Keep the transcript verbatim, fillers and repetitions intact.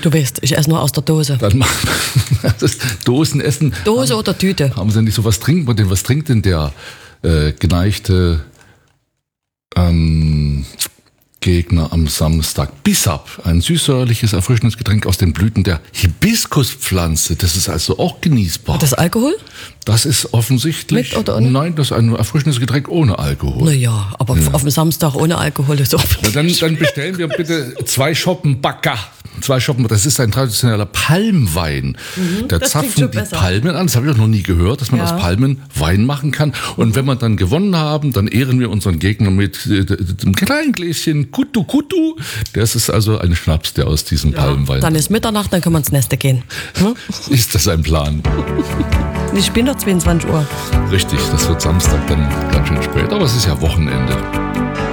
Du weißt, ich esse nur aus der Dose. Dann machen wir das Dosenessen. Dose oder Tüte? Haben Sie nicht so was trinken? Und was trinkt denn der äh, geneigte ähm, Gegner am Samstag? Bissap, ein süßsäuerliches, erfrischendes Getränk aus den Blüten der Hibiskuspflanze. Das ist also auch genießbar. Hat das Alkohol? Das ist offensichtlich... Mit oder ohne? Nein, das ist ein erfrischendes Getränk ohne Alkohol. Naja, aber ja. Auf dem Samstag ohne Alkohol ist auch... Na, dann, dann bestellen wir bitte zwei Schoppen Bacca. Zwei Schoppen, das ist ein traditioneller Palmwein. Mhm, da zapfen die besser. Palmen an. Das habe ich auch noch nie gehört, dass man ja. aus Palmen Wein machen kann. Und mhm. wenn wir dann gewonnen haben, dann ehren wir unseren Gegner mit äh, einem kleinen Gläschen Kutu Kutu. Das ist also ein Schnaps, der aus diesem ja. Palmwein... Dann ist Mitternacht, dann können wir ins Neste gehen. Hm? Ist das ein Plan? Ich bin doch zweiundzwanzig Uhr. Richtig, das wird Samstag dann ganz schön spät. Aber es ist ja Wochenende.